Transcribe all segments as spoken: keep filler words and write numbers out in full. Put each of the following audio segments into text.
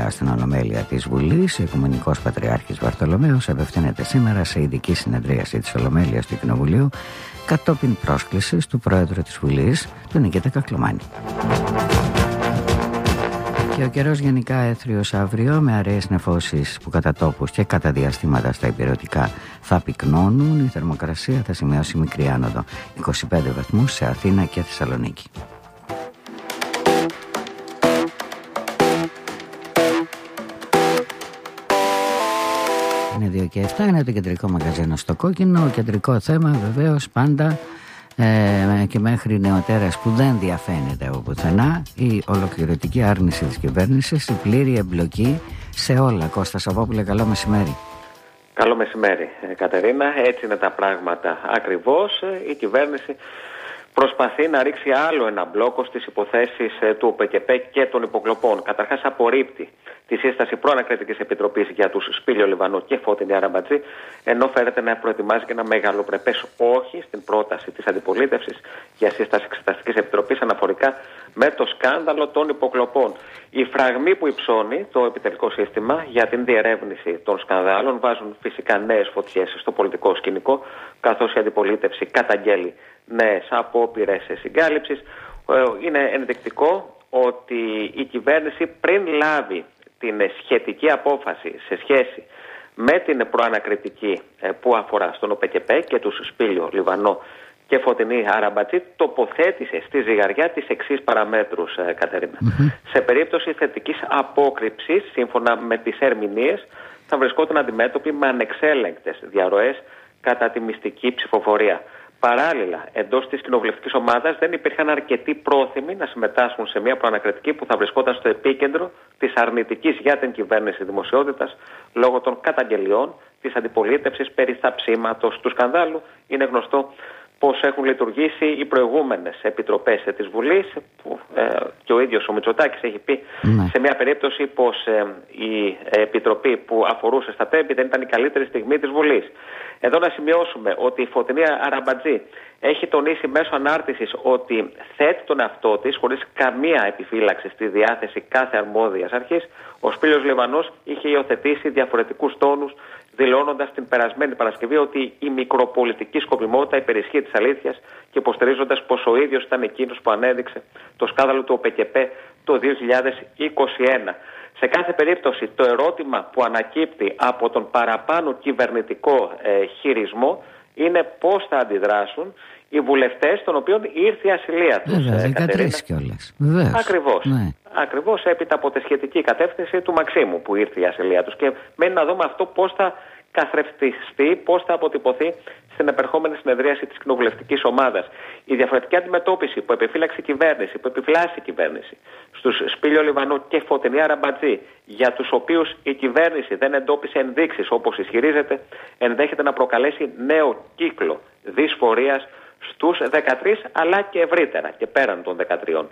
νέα στην Ολομέλεια της Βουλής. Ο Οικουμενικός Πατριάρχης Βαρθολομαίος απευθύνεται σήμερα σε ειδική συνεδρίαση της Ολομέλειας του Κοινοβουλίου κατόπιν πρόσκλησης του Πρόεδρου της Βουλής, του Νικήτα Κακλωμάνη. Και ο καιρός γενικά έθριος αύριο, με αραιές νεφώσεις που κατά τόπους και κατά διαστήματα στα ηπειρωτικά θα πυκνώνουν. Η θερμοκρασία θα σημειώσει μικρή άνοδο, είκοσι πέντε βαθμούς σε Αθήνα και Θεσσαλονίκη. Είναι δύο και επτά, είναι το κεντρικό μαγαζίνο στο Κόκκινο. Κεντρικό θέμα βεβαίως πάντα ε, και μέχρι νεοτέρας που δεν διαφαίνεται από πουθενά, η ολοκληρωτική άρνηση της κυβέρνησης, η πλήρη εμπλοκή σε όλα. Κώστα Σαββόπουλε, καλό μεσημέρι. Καλό μεσημέρι, Κατερίνα. Έτσι είναι τα πράγματα ακριβώς. Η κυβέρνηση προσπαθεί να ρίξει άλλο ένα μπλόκο στις υποθέσεις του ΟΠΕΚΕΠΕ και των υποκλοπών. Καταρχάς, απορρίπτει τη σύσταση προανακριτικής επιτροπής για τους Σπήλιο Λιβανό και Φώτινη Αραμπατζή, ενώ φέρεται να προετοιμάζει και ένα μεγαλοπρεπές όχι στην πρόταση της αντιπολίτευσης για σύσταση εξεταστικής επιτροπής αναφορικά με το σκάνδαλο των υποκλοπών. Οι φραγμοί που υψώνει το επιτελικό σύστημα για την διερεύνηση των σκανδάλων βάζουν φυσικά νέες φωτιές στο πολιτικό σκηνικό, καθώς η αντιπολίτευση καταγγέλει νέες απόπειρες συγκάλυψης. Είναι ενδεικτικό ότι η κυβέρνηση, πριν λάβει την σχετική απόφαση σε σχέση με την προανακριτική που αφορά στον ΟΠΕΚΕΠΕ και τους Σπήλιο Λιβανό και Φωτεινή Αραμπατζή, τοποθέτησε στη ζυγαριά τις εξής παραμέτρους, Κατερίνα. Mm-hmm. Σε περίπτωση θετικής απόκρυψης, σύμφωνα με τις ερμηνείες, θα βρισκόταν αντιμέτωποι με ανεξέλεγκτες διαρροές κατά τη μυστική ψηφοφορία. Παράλληλα, εντός της κοινοβουλευτικής ομάδας δεν υπήρχαν αρκετοί πρόθυμοι να συμμετάσχουν σε μια προανακριτική που θα βρισκόταν στο επίκεντρο της αρνητικής για την κυβέρνηση δημοσιότητας λόγω των καταγγελιών της αντιπολίτευσης περί θαψίματος του σκανδάλου. Είναι γνωστό πώς έχουν λειτουργήσει οι προηγούμενες επιτροπές της Βουλής, που ε, και ο ίδιος ο Μητσοτάκης έχει πει ναι. σε μια περίπτωση πως ε, η επιτροπή που αφορούσε στα τέμπη δεν ήταν η καλύτερη στιγμή της Βουλής. Εδώ να σημειώσουμε ότι η Φωτεινή Αραμπατζή έχει τονίσει μέσω ανάρτησης ότι θέτει τον εαυτό της χωρίς καμία επιφύλαξη στη διάθεση κάθε αρμόδιας αρχής. Ο Σπήλιος Λιβανός είχε υιοθετήσει διαφορετικούς τόνους, δηλώνοντας την περασμένη Παρασκευή ότι η μικροπολιτική σκοπιμότητα υπερισχύει της αλήθειας και υποστηρίζοντας πως ο ίδιος ήταν εκείνος που ανέδειξε το σκάνδαλο του ΟΠΕΚΕΠΕ το δύο χιλιάδες είκοσι ένα. Σε κάθε περίπτωση, το ερώτημα που ανακύπτει από τον παραπάνω κυβερνητικό ε, χειρισμό είναι πώς θα αντιδράσουν οι βουλευτές των οποίων ήρθε η ασυλία τους. Βέβαια, δεκατρείς κιόλας. Βεβαίως. Ακριβώς. Ναι. Ακριβώς έπειτα από τη σχετική κατεύθυνση του Μαξίμου που ήρθε η ασυλία τους. Και μένει να δούμε αυτό πώς θα καθρεφτιστεί, πώς θα αποτυπωθεί στην επερχόμενη συνεδρίαση της κοινοβουλευτικής ομάδας. Η διαφορετική αντιμετώπιση που επιφύλαξε η κυβέρνηση, που επιφυλάσσει η κυβέρνηση στους Σπήλιο Λιβανό και Φωτεινή Αραμπατζή, για τους οποίους η κυβέρνηση δεν εντόπισε ενδείξεις όπως ισχυρίζεται, ενδέχεται να προκαλέσει νέο κύκλο δυσφορίας στους δεκατρείς αλλά και ευρύτερα και πέραν των δεκατριών.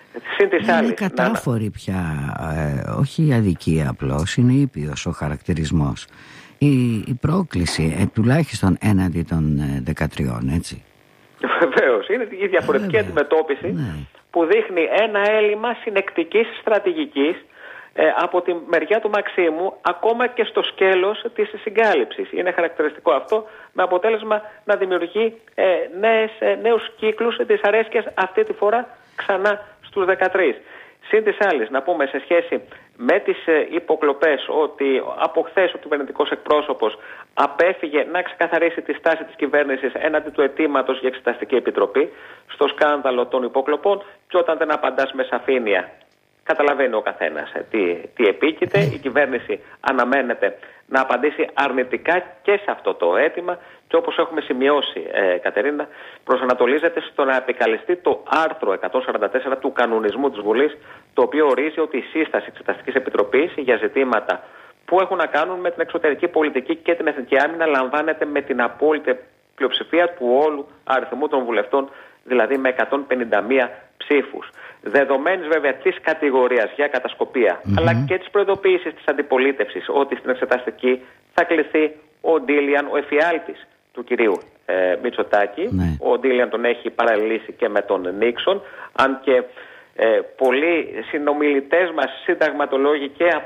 Είναι άλλης, κατάφορη να... πια, ε, όχι αδικία απλώς, είναι ήπιος ο χαρακτηρισμός. Η, η πρόκληση ε, τουλάχιστον έναντι των ε, δεκατριών, έτσι. Βεβαίως, είναι η διαφορετική Βέβαια. αντιμετώπιση ναι. που δείχνει ένα έλλειμμα συνεκτικής στρατηγικής ε, από τη μεριά του Μαξίμου, ακόμα και στο σκέλος της συγκάλυψης. Είναι χαρακτηριστικό αυτό, με αποτέλεσμα να δημιουργεί ε, νέες, ε, νέους κύκλους δυσαρέσκειας, αυτή τη φορά ξανά στους δεκατρείς. Συν της άλλης, να πούμε σε σχέση με τις ε, υποκλοπές ότι από χθες ο κυβερνητικός εκπρόσωπος απέφυγε να ξεκαθαρίσει τη στάση της κυβέρνησης έναντι του αιτήματος για εξεταστική επιτροπή στο σκάνδαλο των υποκλοπών, και όταν δεν απαντάς με σαφήνεια, καταλαβαίνει ο καθένας ε, τι, τι επίκειται. Η κυβέρνηση αναμένεται να απαντήσει αρνητικά και σε αυτό το αίτημα, και όπως έχουμε σημειώσει, ε, Κατερίνα, προσανατολίζεται στο να επικαλεστεί το άρθρο εκατόν σαράντα τέσσερα του κανονισμού της Βουλής, το οποίο ορίζει ότι η σύσταση εξεταστικής επιτροπής για ζητήματα που έχουν να κάνουν με την εξωτερική πολιτική και την εθνική άμυνα λαμβάνεται με την απόλυτη πλειοψηφία του όλου αριθμού των βουλευτών, δηλαδή με εκατόν πενήντα μία ψήφους. Δεδομένης βέβαια της κατηγορίας για κατασκοπία, mm-hmm. αλλά και της προειδοποίησης της αντιπολίτευσης ότι στην εξεταστική θα κληθεί ο Ντίλιαν, ο εφιάλτης του κυρίου ε, Μητσοτάκη. Ναι. Ο Ντίλιαν τον έχει παραλληλήσει και με τον Νίξον, αν και ε, πολλοί συνομιλητές μας, συνταγματολόγοι και